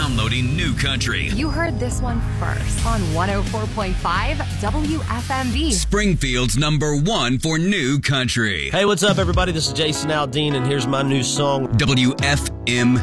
downloading New Country. You heard this one first on 104.5 WFMV. Springfield's #1 for New Country. Hey, what's up, everybody? This is Jason Aldean, and here's my new song. WFMV.